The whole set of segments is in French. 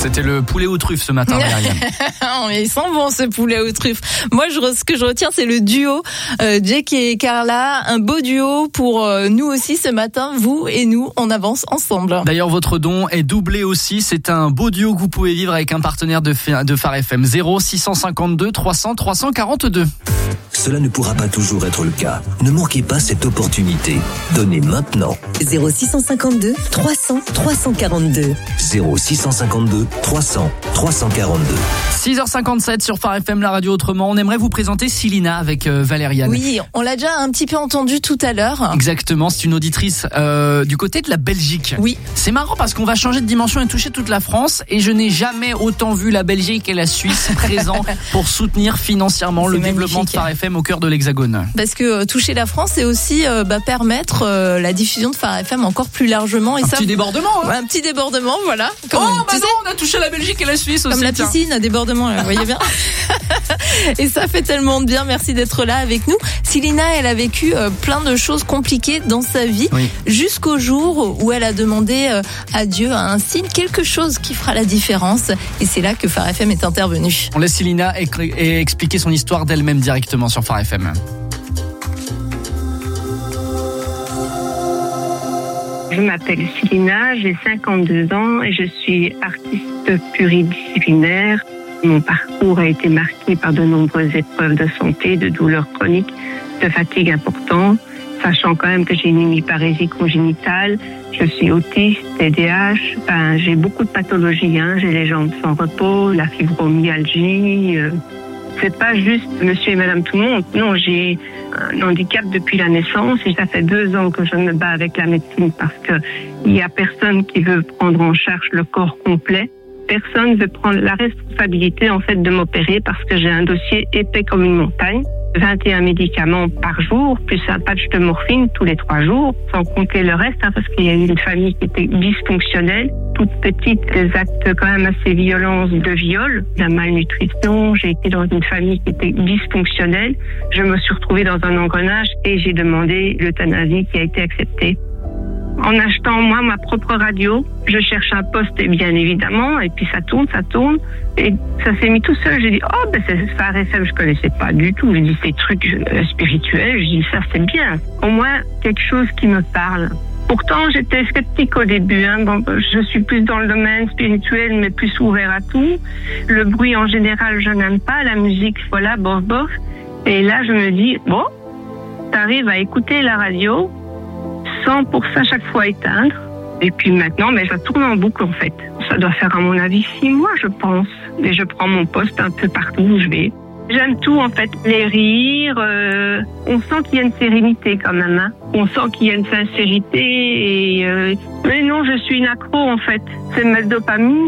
C'était le poulet aux truffes ce matin, Myriam. Mais il sent bon ce poulet aux truffes. Moi, ce que je retiens, c'est le duo Jake et Carla. Un beau duo pour nous aussi ce matin. Vous et nous, on avance ensemble. D'ailleurs, votre don est doublé aussi. C'est un beau duo que vous pouvez vivre avec un partenaire de Phare FM. 0652 300 342. Cela ne pourra pas toujours être le cas. Ne manquez pas cette opportunité. Donnez maintenant. 0652 300 342. 0652 300 342. 6h57 sur Phare FM, la radio autrement. On aimerait vous présenter Célina avec Valériane. Oui, on l'a déjà un petit peu entendu tout à l'heure. Exactement, c'est une auditrice du côté de la Belgique. Oui. C'est marrant parce qu'on va changer de dimension et toucher toute la France. Et je n'ai jamais autant vu la Belgique et la Suisse présents pour soutenir financièrement le développement de Phare FM au cœur de l'Hexagone. Parce que toucher la France, c'est aussi permettre la diffusion de Phare FM encore plus largement. Et Petit débordement. Hein. Ouais, un petit débordement, voilà. Comme, non, on a touché la Belgique et la Suisse aussi. Comme la piscine, débordement, là, vous voyez bien. Et ça fait tellement de bien. Merci d'être là avec nous. Célina, elle a vécu plein de choses compliquées dans sa vie, jusqu'au jour où elle a demandé à Dieu un signe, quelque chose qui fera la différence. Et c'est là que Phare FM est intervenu. On laisse Célina expliquer son histoire d'elle-même directement sur Phare FM. Je m'appelle Célina, j'ai 52 ans et je suis artiste pluridisciplinaire. Mon parcours a été marqué par de nombreuses épreuves de santé, de douleurs chroniques, de fatigue importante, sachant quand même que j'ai une hémiparésie congénitale, je suis autiste, TDAH, j'ai beaucoup de pathologies, j'ai les jambes sans repos, la fibromyalgie. C'est pas juste monsieur et madame tout le monde. Non, j'ai un handicap depuis la naissance et ça fait 2 ans que je me bats avec la médecine parce que il y a personne qui veut prendre en charge le corps complet. Personne veut prendre la responsabilité en fait de m'opérer parce que j'ai un dossier épais comme une montagne. 21 médicaments par jour, plus un patch de morphine tous les 3 jours, sans compter le reste, parce qu'il y a eu une famille qui était dysfonctionnelle, toute petite, des actes quand même assez violents de viol, de la malnutrition. J'ai été dans une famille qui était dysfonctionnelle. Je me suis retrouvée dans un engrenage et j'ai demandé l'euthanasie qui a été acceptée. En achetant, moi, ma propre radio, je cherche un poste, bien évidemment, et puis ça tourne, et ça s'est mis tout seul. J'ai dit, c'est Phare FM, je connaissais pas du tout. J'ai dit, ces trucs spirituels, j'ai dit, ça c'est bien. Au moins, quelque chose qui me parle. Pourtant, j'étais sceptique au début. Je suis plus dans le domaine spirituel, mais plus ouvert à tout. Le bruit, en général, je n'aime pas. La musique, voilà, bof. Et là, je me dis, t'arrives à écouter la radio, sans pour ça chaque fois éteindre. Et puis maintenant, ça tourne en boucle en fait. Ça doit faire à mon avis 6 mois je pense. Et je prends mon poste un peu partout où je vais. J'aime tout en fait, les rires. On sent qu'il y a une sérénité quand même. On sent qu'il y a une sincérité. Mais non, je suis une accro en fait. C'est ma dopamine.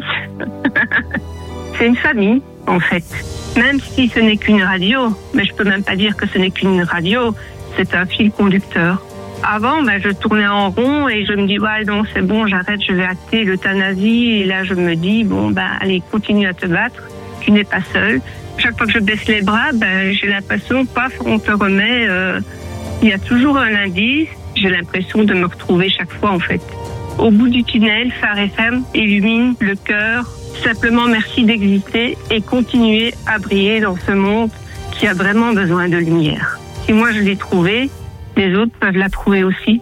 C'est une famille en fait. Même si ce n'est qu'une radio. Mais je peux même pas dire que ce n'est qu'une radio. C'est un fil conducteur. Avant, je tournais en rond et je me dis, non, c'est bon, j'arrête, je vais acter l'euthanasie. Et là, je me dis, allez, continue à te battre. Tu n'es pas seul. Chaque fois que je baisse les bras, j'ai l'impression, on te remet, il y a toujours un indice. J'ai l'impression de me retrouver chaque fois, en fait. Au bout du tunnel, Phare FM illumine le cœur. Simplement, merci d'exister et continuer à briller dans ce monde qui a vraiment besoin de lumière. Si moi, je l'ai trouvé, les autres peuvent la trouver aussi.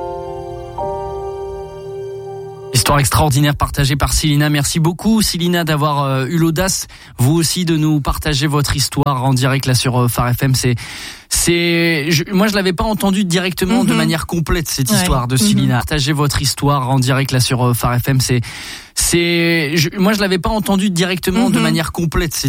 Histoire extraordinaire partagée par Célina. Merci beaucoup Célina d'avoir eu l'audace, vous aussi, de nous partager votre histoire en direct là sur Phare FM. Moi je l'avais pas entendu directement de manière complète cette histoire de Célina. Partagez votre histoire en direct là sur Phare FM. Moi je l'avais pas entendu directement de manière complète.